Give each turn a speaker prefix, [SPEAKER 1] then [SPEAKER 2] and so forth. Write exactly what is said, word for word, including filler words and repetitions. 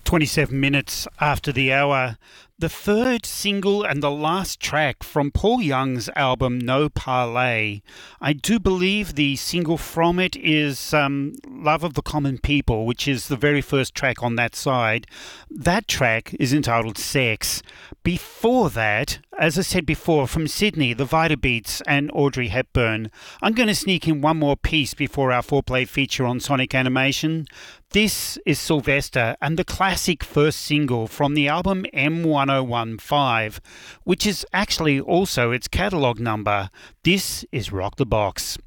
[SPEAKER 1] twenty-seven minutes after the hour, the third single and the last track from Paul Young's album No Parlay. I do believe the single from it is um, Love of the Common People, which is the very first track on that side. That track is entitled Sex. Before that, as I said before, from Sydney, the Vitabeats and Audrey Hepburn. I'm going to sneak in one more piece before our foreplay feature on Sonic Animation. This is Sylvester and the classic first single from the album M one oh one five, which is actually also its catalogue number. This is Rock the Box.